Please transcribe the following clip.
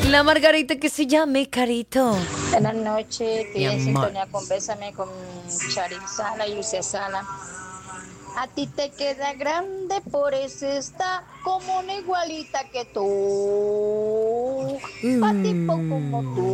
La Margarita que se llame Carito. Buenas noches, estoy Mi en amor. sintonía con Bésame con Charis Sala y Lucia Sala. A ti te queda grande, por eso está como una igualita que tú. Pa' tipo como tú.